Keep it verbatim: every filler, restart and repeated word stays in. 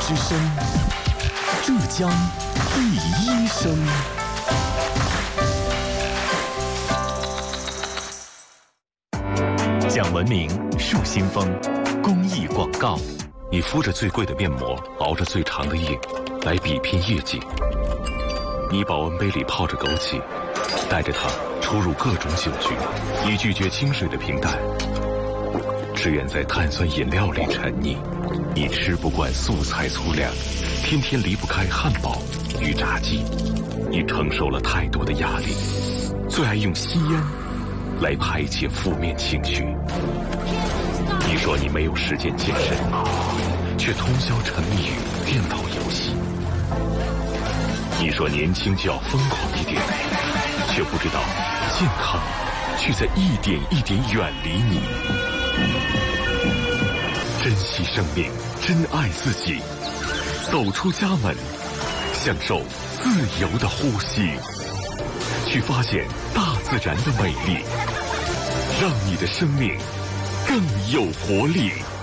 之声，浙江第一声。讲文明，树新风，公益广告。 你敷着最贵的面膜，熬着最长的夜，来比拼业绩。你保温杯里泡着枸杞，带着它出入各种酒局，以拒绝清水的平淡。只愿在碳酸饮料里沉溺。你吃不惯素菜粗粮，天天离不开汉堡与炸鸡。你承受了太多的压力，最爱用吸烟来排解负面情绪。你说你没有时间健身，却通宵沉迷于电脑游戏。你说年轻就要疯狂一点，却不知道健康却在一点一点远离你。珍惜生命，珍爱自己，走出家门，享受自由的呼吸，去发现大自然的美丽，让你的生命更有活力。